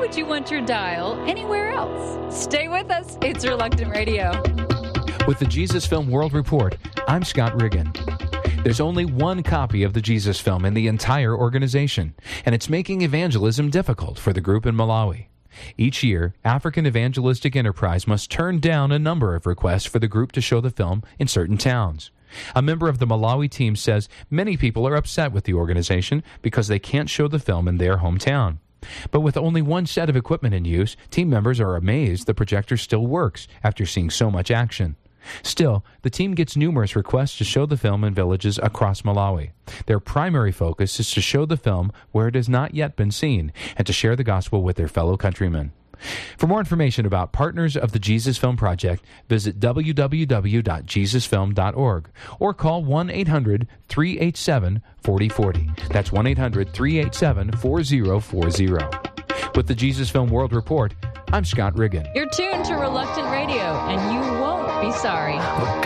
would you want your dial anywhere else? Stay with us. It's Reluctant Radio. With the Jesus Film World Report, I'm Scott Riggin. There's only one copy of the Jesus Film in the entire organization, and it's making evangelism difficult for the group in Malawi. Each year, African Evangelistic Enterprise must turn down a number of requests for the group to show the film in certain towns. A member of the Malawi team says many people are upset with the organization because they can't show the film in their hometown. But with only one set of equipment in use, team members are amazed the projector still works after seeing so much action. Still, the team gets numerous requests to show the film in villages across Malawi. Their primary focus is to show the film where it has not yet been seen and to share the gospel with their fellow countrymen. For more information about partners of the Jesus Film Project, visit www.jesusfilm.org or call 1-800-387-4040. That's 1-800-387-4040. With the Jesus Film World Report, I'm Scott Riggin. You're tuned to Reluctant Radio, and you won't be sorry.